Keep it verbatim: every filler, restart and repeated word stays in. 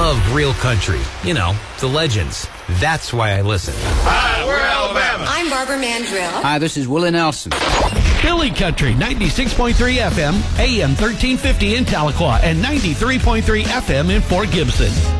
love real country. You know, the legends. That's why I listen. Hi, we're Alabama. I'm Barbara Mandrill. Hi, this is Willie Nelson. Billy Country, ninety-six point three F M, A M thirteen fifty in Tahlequah, and ninety-three point three F M in Fort Gibson.